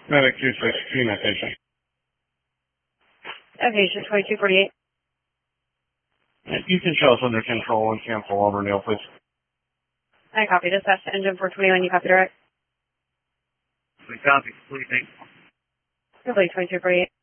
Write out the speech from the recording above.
Medic 216, attention. Aviation 2248. You can show us under control and cancel over, Neil, please. I copy. Dispatch to engine 421. You copy direct? We copy. Complete. Complete 2248.